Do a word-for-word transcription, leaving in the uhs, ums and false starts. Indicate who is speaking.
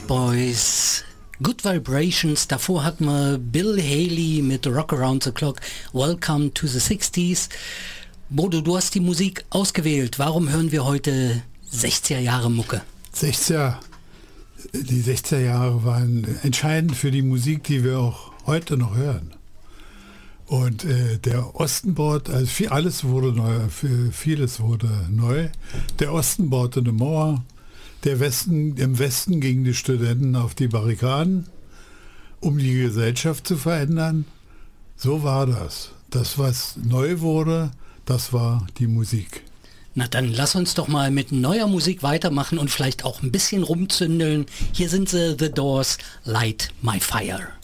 Speaker 1: Boys, Good Vibrations, davor hatten wir Bill Haley mit Rock Around the Clock, Welcome to the sixties. Bodo, du hast die Musik ausgewählt. Warum hören wir heute sechziger Jahre Mucke?
Speaker 2: sechziger, die sechziger Jahre waren entscheidend für die Musik, die wir auch heute noch hören. Und äh, der Osten baut, also viel, alles wurde neu, vieles wurde neu. Der Osten baute eine Mauer. Der Westen, im Westen gingen die Studenten auf die Barrikaden, um die Gesellschaft zu verändern. So war das. Das, was neu wurde, das war die Musik.
Speaker 1: Na dann lass uns doch mal mit neuer Musik weitermachen und vielleicht auch ein bisschen rumzündeln. Hier sind sie, The Doors, Light My Fire.